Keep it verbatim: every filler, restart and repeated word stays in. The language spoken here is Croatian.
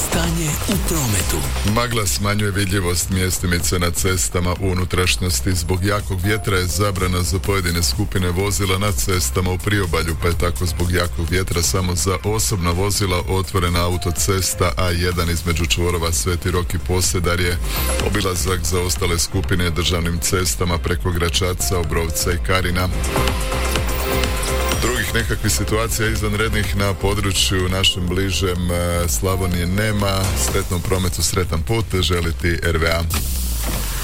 Stanje u prometu. Magla smanjuje vidljivost mjestimice na cestama u unutrašnjosti. Zbog jakog vjetra je zabrana za pojedine skupine vozila na cestama u priobalju, pa je tako zbog jakog vjetra samo za osobna vozila otvorena autocesta A jedan između čvorova Sveti Rok i Posedarje. Obilazak za ostale skupine državnim cestama preko Gračaca, Obrovca i Karina. Drugih nekakvih situacija izvanrednih na području našem bližem Slavonije nema. Sretnom prometu, sretan put, želi ti R V A.